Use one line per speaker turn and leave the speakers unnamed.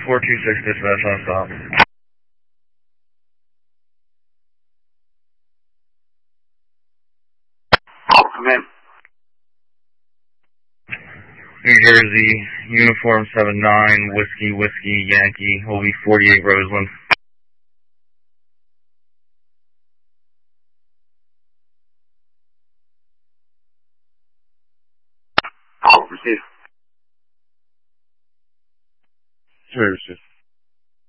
426 dispatch on stop.
Come in.
New Jersey, uniform 79, Whiskey, Yankee, will be 48 Roseland.
Receive.
Sure,